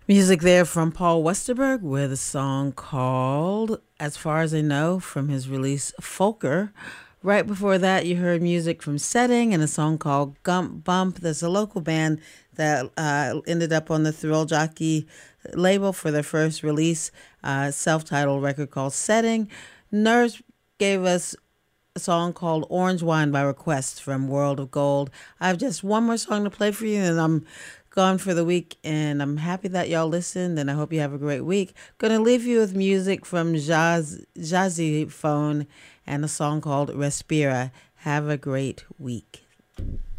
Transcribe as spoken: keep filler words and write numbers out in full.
Music there from Paul Westerberg with a song called As Far as I Know from his release Folker. Right before that, you heard music from Setting and a song called Gump Bump. There's a local band that uh, ended up on the Thrill Jockey label for their first release, uh, self-titled record called Setting. Nurse gave us a song called Orange Wine by Request from World of Gold. I have just one more song to play for you, and I'm gone for the week, and I'm happy that y'all listened, and I hope you have a great week. Gonna leave you with music from Jazz, Jazzy Phone and a song called Respira. Have a great week.